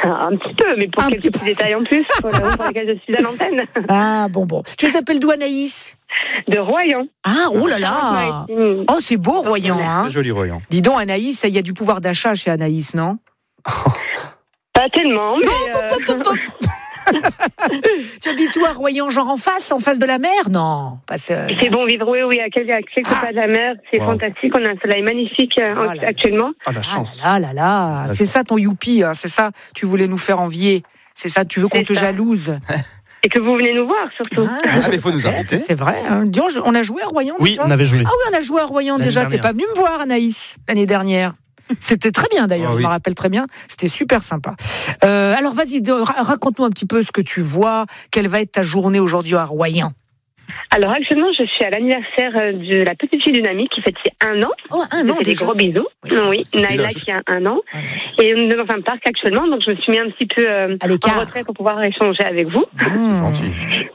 Un petit peu, mais pour quelques petits détails en plus, pour lesquels je suis à l'antenne. Ah, bon. Tu s'appelles d'où, Anaïs ? De Royan. Ah, oh là là. Oh, c'est beau, Royan. Hein. C'est joli, Royan. Dis donc, Anaïs, il y a du pouvoir d'achat chez Anaïs, non ? Pas tellement, mais... Tu habites où à Royan, genre en face de la mer ? Non, c'est bon vivre, oui, à quelques pas de la mer, c'est fantastique, on a un soleil magnifique actuellement. Ah, la chance. Ah là, c'est ça ton youpi, hein, c'est ça, tu voulais nous faire envier, c'est ça, tu veux qu'on te jalouse. Et que vous venez nous voir, surtout. Ah, mais il faut nous inviter. C'est vrai, hein. Dis, on a joué à Royan déjà ? Oui, on avait joué. Ah oui, on a joué à Royan l'année déjà, dernière. T'es pas venu me voir, Anaïs, l'année dernière. C'était très bien d'ailleurs, je me rappelle très bien. C'était super sympa. Alors vas-y, raconte-nous un petit peu ce que tu vois. Quelle va être ta journée aujourd'hui à Royan ? Alors actuellement, je suis à l'anniversaire de la petite fille d'une amie qui fête ses 1 an. Oh, 1 an déjà. Des gros bisous. Oui, Naïla qui a 1 an. Et on est dans un parc actuellement, donc je me suis mis un petit peu en retrait pour pouvoir échanger avec vous. C'est gentil.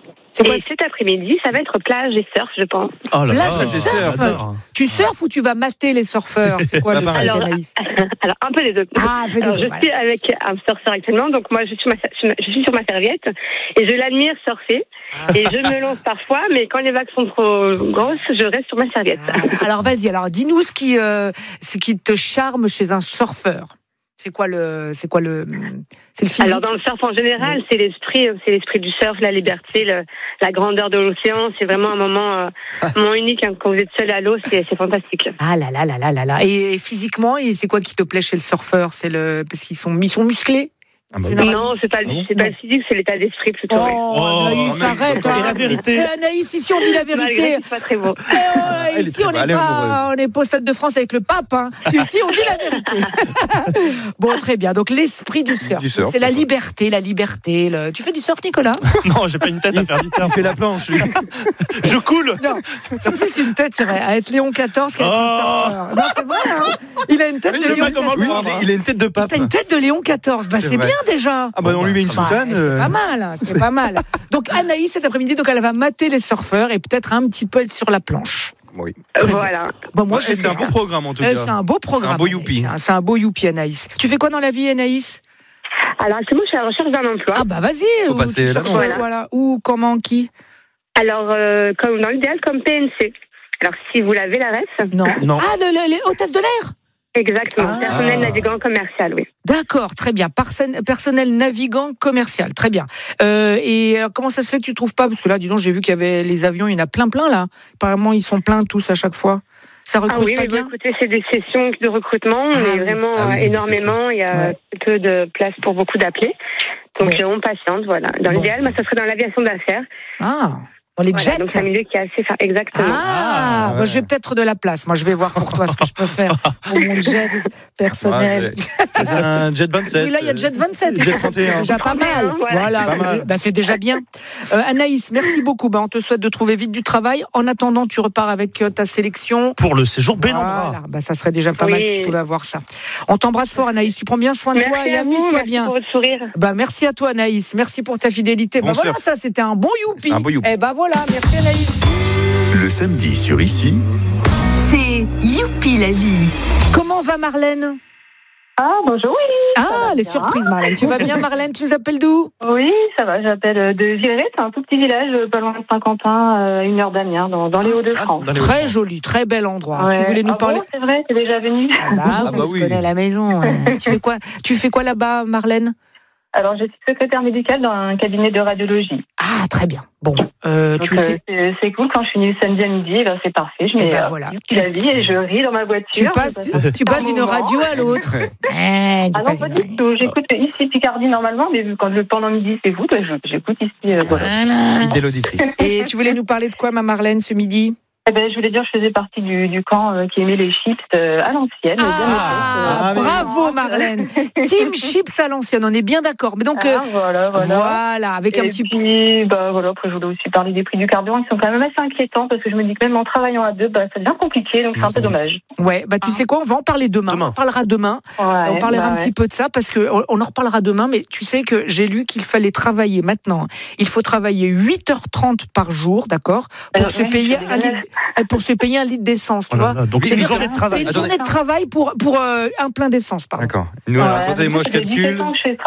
Et cet après-midi, ça va être plage et surf, je pense. Oh là là, plage et surf. Tu surfes ou tu vas mater les surfeurs ? C'est quoi le truc, Anaïs ? Alors, un peu les deux. Je suis avec un surfeur actuellement, donc moi, je suis sur ma serviette et je l'admire surfer. Et je me lance parfois, mais quand les vagues sont trop grosses, je reste sur ma serviette. Alors, vas-y, dis-nous ce qui te charme chez un surfeur. C'est le physique. Alors dans le surf en général, c'est l'esprit du surf, la liberté, la grandeur de l'océan. C'est vraiment un moment unique hein, quand vous êtes seul à l'eau, c'est fantastique. Ah là là là là là là. Et physiquement, c'est quoi qui te plaît chez le surfeur ? Parce qu'ils sont musclés ? Non, c'est pas le physique, c'est l'état d'esprit plutôt. Anaïs, arrête. La vérité. Anaïs, ici on dit la vérité. C'est pas très beau. Ici on n'est pas au Stade de France avec le pape. Hein. Ici on dit la vérité. Bon, très bien. Donc l'esprit du surf. C'est la liberté. Tu fais du surf, Nicolas ? Non, j'ai pas une tête à faire du surf. Il fait la planche, lui. Je coule. Non, t'as plus une tête, c'est vrai, à être Léon XIV qu'à être surfeur. Non, c'est vrai, hein. Il a une tête de Léon XIV. Il a une tête de pape. T'as une tête de Léon XIV. C'est bien déjà. Ah bah on lui met une soutane. C'est pas mal. Donc Anaïs cet après-midi, elle va mater les surfeurs et peut-être un petit peu être sur la planche. Oui. Voilà. Bon, moi, c'est un beau programme en tout cas. C'est un beau programme. C'est un beau youpi. C'est un beau youpi, Anaïs. Tu fais quoi dans la vie, Anaïs ? Alors actuellement, je suis à la recherche d'un emploi. Ah bah vas-y. Faut passer là-dedans. Voilà. Où, comment, qui ? Alors, comme dans l'idéal, comme PNC. Alors, si vous l'avez, la ref. Non. Ah, les hôtesses de l'air ? Exactement, personnel navigant commercial, oui. D'accord, très bien. Personnel navigant commercial, très bien. Et comment ça se fait que tu trouves pas ? Parce que là, dis donc, j'ai vu qu'il y avait les avions, il y en a plein là. Apparemment, ils sont pleins tous à chaque fois. Ça recrute pas bien ? Écoutez, c'est des sessions de recrutement, mais vraiment énormément. Il y a peu de place pour beaucoup d'appelés. Donc, on patiente, voilà. Dans l'idéal, ça serait dans l'aviation d'affaires. Ah. Dans les jets. Donc c'est un milieu qui est assez exactement. Moi, j'ai peut-être de la place. Moi, je vais voir pour toi ce que je peux faire pour mon jet personnel. J'ai un jet 27. Oui, là, il y a jet 27. Jet 31. C'est déjà pas mal. Voilà. C'est déjà bien. Anaïs, merci beaucoup. On te souhaite de trouver vite du travail. En attendant, tu repars avec ta sélection. Pour le séjour Bellambra. Ça serait déjà pas mal si tu pouvais avoir ça. On t'embrasse fort, Anaïs. Tu prends bien soin de toi et amuse-toi bien. Merci pour votre sourire. Merci à toi, Anaïs. Merci pour ta fidélité. Voilà, ça, c'était un bon youpi. Voilà, merci Anaïs. Le samedi sur Ici, c'est Youpi la vie. Comment va Marlène ? Bonjour, oui. Les surprises, Marlène. Tu vas bien, Marlène ? Tu nous appelles d'où ? Oui, ça va. J'appelle de Viré. C'est un tout petit village, pas loin de Saint-Quentin, 1 heure d'Amiens, dans les Hauts-de-France. Très joli, très bel endroit. Tu voulais nous parler ? C'est vrai, t'es déjà venu. Je connais la maison. Tu fais quoi là-bas, Marlène ? Alors, je suis secrétaire médicale dans un cabinet de radiologie. Ah, très bien. Bon, c'est cool. Quand je finis le samedi à midi, c'est parfait. Je mets la vie et je ris dans ma voiture. Tu passes d'une radio à l'autre. Non, pas du tout. J'écoute ici Picardie normalement, mais quand pendant midi, c'est vous. J'écoute ici. Voilà. Fidèle auditrice. Et tu voulais nous parler de quoi, ma Marlène, ce midi ? Je voulais dire, je faisais partie du camp qui aimait les chips à l'ancienne. Bravo Marlène. Team chips à l'ancienne, on est bien d'accord. Mais donc voilà, avec un petit. Après je voulais aussi parler des prix du carburant qui sont quand même assez inquiétants parce que je me dis que même en travaillant à deux, ça devient compliqué, donc c'est un peu dommage. Ouais, tu sais quoi, on va en parler demain. On parlera demain. On parlera un petit peu de ça parce que on en reparlera demain. Mais tu sais que j'ai lu qu'il fallait travailler maintenant. Il faut travailler 8h30 par jour, d'accord, pour se payer un litre d'essence, tu vois. Donc c'est une journée de travail. C'est une journée de travail pour un plein d'essence, pardon. D'accord. Nous, attendez, moi je calcule.